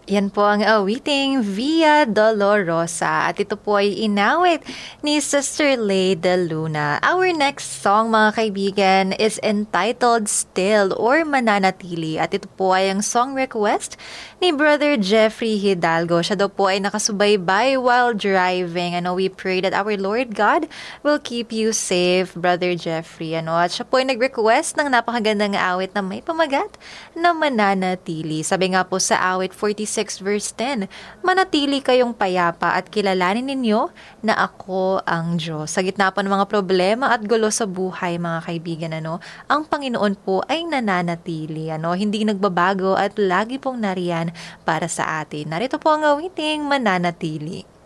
Yan po ang awiting Via Dolorosa at ito po ay inawit ni Sister Leda Luna. Our next song mga kaibigan is entitled Still or Mananatili at ito po ay ang song request ni Brother Jeffrey Hidalgo. Siya daw po ay nakasubaybay while driving. We pray that our Lord God will keep you safe, Brother Jeffrey. At siya po ay nag-request ng napakagandang awit na may pamagat na mananatili. Sabi nga po sa awit 46 verse 10, manatili kayong payapa at kilalanin ninyo na ako ang Diyos. Sa gitna po ng mga problema at gulo sa buhay, mga kaibigan, ang Panginoon po ay nananatili. Hindi nagbabago at lagi pong nariyan para sa atin. Narito po ang awiting mananatili.